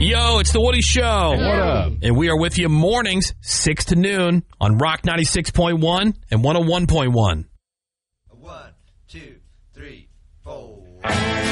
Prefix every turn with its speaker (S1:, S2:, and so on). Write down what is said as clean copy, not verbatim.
S1: Yo, it's the Woody Show.
S2: What up?
S1: And we are with you mornings, 6 to noon on Rock 96.1 and 101.1.
S3: 1, 2, 3, 4.